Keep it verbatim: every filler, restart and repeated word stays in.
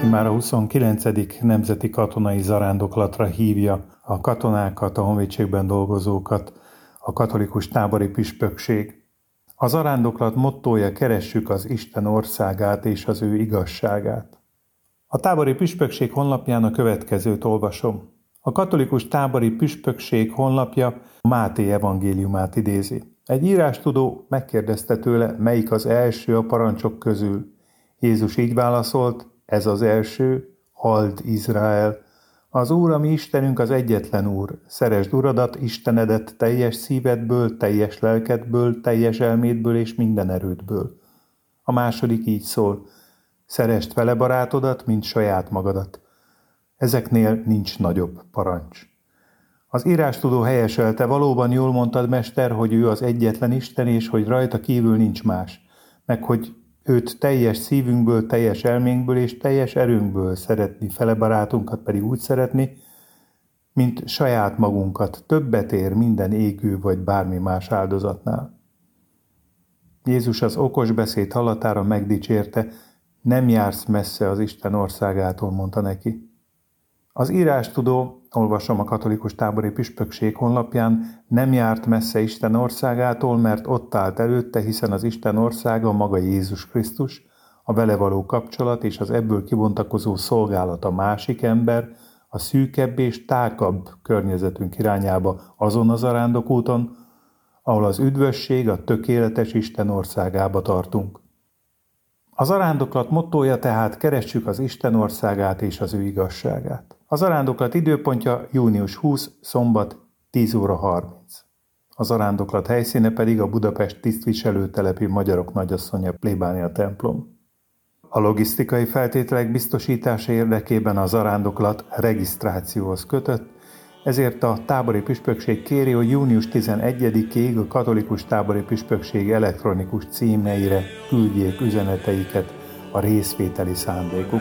Már a huszonkilencedik nemzeti katonai zarándoklatra hívja a katonákat, a honvédségben dolgozókat a katolikus tábori püspökség. A zarándoklat mottója: keressük az Isten országát és az ő igazságát. A tábori püspökség honlapján a következőt olvasom. A katolikus tábori püspökség honlapja Máté evangéliumát idézi. Egy írástudó megkérdezte tőle, melyik az első a parancsok közül. Jézus így válaszolt: ez az első, halld Izrael. Az Úr, a mi Istenünk, az egyetlen Úr. Szeresd Uradat, Istenedet teljes szívedből, teljes lelkedből, teljes elmédből és minden erődből. A második így szól: szeresd vele barátodat, mint saját magadat. Ezeknél nincs nagyobb parancs. Az írástudó helyeselte: valóban jól mondtad, mester, hogy ő az egyetlen Isten, és hogy rajta kívül nincs más, meg hogy őt teljes szívünkből, teljes elménkből és teljes erőnkből szeretni, fele barátunkat pedig úgy szeretni, mint saját magunkat, többet ér minden égő vagy bármi más áldozatnál. Jézus az okos beszéd hallatára megdicsérte: nem jársz messze az Isten országától, mondta neki. Az írástudó, olvasom a katolikus tábori püspökség honlapján, nem járt messze Isten országától, mert ott állt előtte, hiszen az Isten országa maga Jézus Krisztus, a vele való kapcsolat és az ebből kibontakozó szolgálat a másik ember, a szűkebb és tágabb környezetünk irányába azon a zarándokúton, ahol az üdvösség, a tökéletes Isten országába tartunk. A zarándoklat mottója tehát: keressük az Isten országát és az ő igazságát. A zarándoklat időpontja június huszadika, szombat, tíz óra harminc. A zarándoklat helyszíne pedig a Budapest tisztviselőtelepi Magyarok Nagyasszonya plébánia templom. A logisztikai feltételek biztosítása érdekében a zarándoklat regisztrációhoz kötött, ezért a tábori püspökség kéri, hogy június tizenegyedikéig a katolikus tábori püspökség elektronikus címneire küldjék üzeneteiket a részvételi szándékukkal.